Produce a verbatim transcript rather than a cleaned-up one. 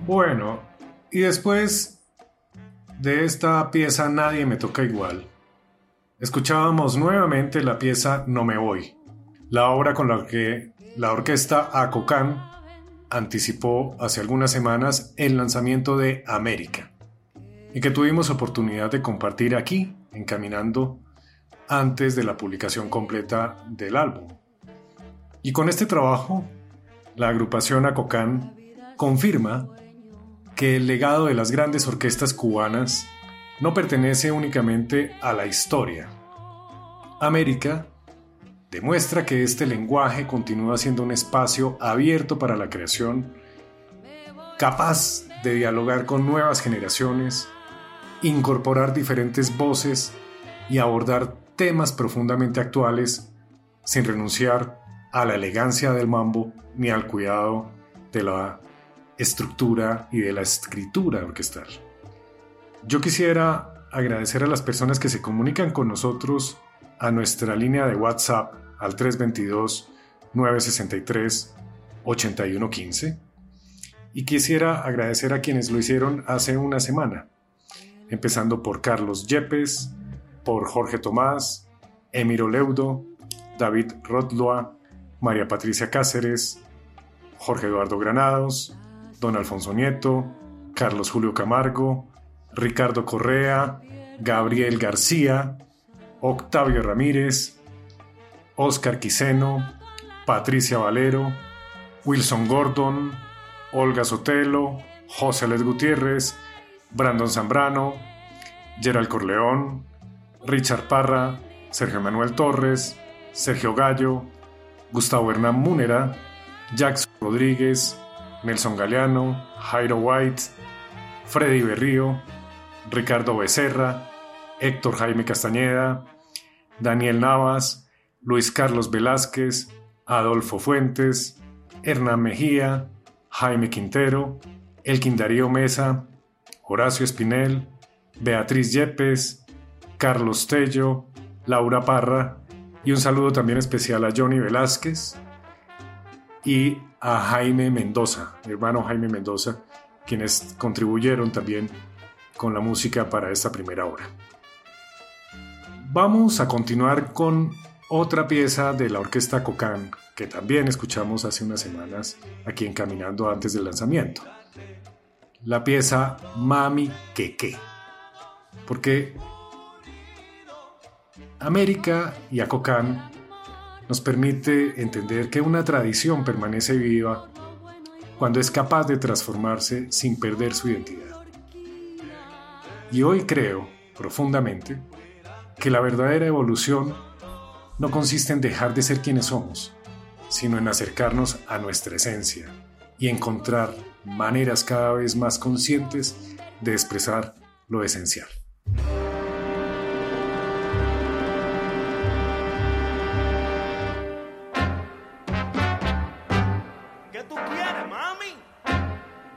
Bueno, y después de esta pieza Nadie me toca igual, escuchábamos nuevamente la pieza No me voy, la obra con la que la orquesta Acocán anticipó hace algunas semanas el lanzamiento de América y que tuvimos oportunidad de compartir aquí en Caminando antes de la publicación completa del álbum. Y con este trabajo, la agrupación Acocán confirma que el legado de las grandes orquestas cubanas no pertenece únicamente a la historia. América demuestra que este lenguaje continúa siendo un espacio abierto para la creación, capaz de dialogar con nuevas generaciones, incorporar diferentes voces y abordar temas profundamente actuales sin renunciar a la elegancia del mambo ni al cuidado de la estructura y de la escritura orquestal. Yo quisiera agradecer a las personas que se comunican con nosotros a nuestra línea de WhatsApp al tres dos dos, nueve seis tres, ocho uno uno cinco y quisiera agradecer a quienes lo hicieron hace una semana, empezando por Carlos Yepes, por Jorge Tomás, Emiro Leudo, David Rodloa, María Patricia Cáceres, Jorge Eduardo Granados, Don Alfonso Nieto, Carlos Julio Camargo, Ricardo Correa, Gabriel García, Octavio Ramírez, Oscar Quiseno, Patricia Valero, Wilson Gordon, Olga Sotelo, José Alex Gutiérrez, Brandon Zambrano, Gerald Corleón, Richard Parra, Sergio Manuel Torres, Sergio Gallo, Gustavo Hernán Múnera, Jackson Rodríguez, Nelson Galeano, Jairo White, Freddy Berrío, Ricardo Becerra, Héctor Jaime Castañeda, Daniel Navas, Luis Carlos Velázquez, Adolfo Fuentes, Hernán Mejía, Jaime Quintero, Elkin Darío Mesa, Horacio Espinel, Beatriz Yepes, Carlos Tello, Laura Parra y un saludo también especial a Johnny Velázquez y a Jaime Mendoza, mi hermano Jaime Mendoza, quienes contribuyeron también con la música para esta primera hora. Vamos a continuar con otra pieza de la orquesta Acocán que también escuchamos hace unas semanas aquí en Caminando antes del lanzamiento. La pieza Mami Queque. Porque América y Acocán nos permite entender que una tradición permanece viva cuando es capaz de transformarse sin perder su identidad. Y hoy creo profundamente que la verdadera evolución no consiste en dejar de ser quienes somos, sino en acercarnos a nuestra esencia y encontrar maneras cada vez más conscientes de expresar lo esencial.